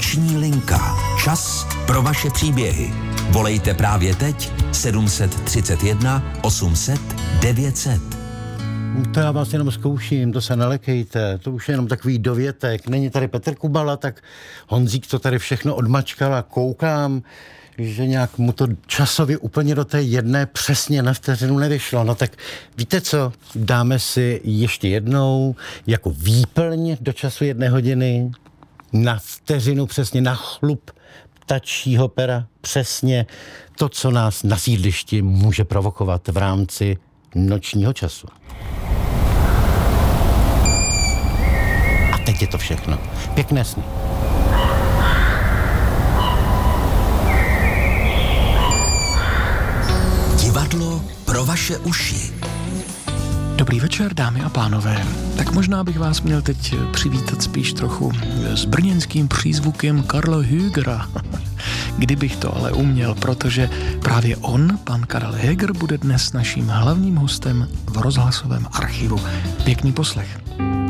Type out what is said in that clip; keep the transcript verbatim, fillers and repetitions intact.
Noční linka. Čas pro vaše příběhy. Volejte právě teď sedm set třicet jedna osm set devět set. To já vás jenom zkouším, to se nelekejte, to už je jenom takový dovětek. Není tady Petr Kubala, tak Honzík to tady všechno odmačkal a koukám, že nějak mu to časově úplně do té jedné přesně na vteřinu nevyšlo. No tak víte co, dáme si ještě jednou jako výplň do času jedné hodiny na vteřinu přesně na chlup ptačího pera, přesně to, co nás na sídlišti může provokovat v rámci nočního času. A teď je to všechno. Pěkné sny. Divadlo pro vaše uši. Dobrý večer, dámy a pánové. Tak možná bych vás měl teď přivítat spíš trochu s brněnským přízvukem Karla Högera. Kdybych to ale uměl, protože právě on, pan Karel Höger, bude dnes naším hlavním hostem v rozhlasovém archivu. Pěkný poslech.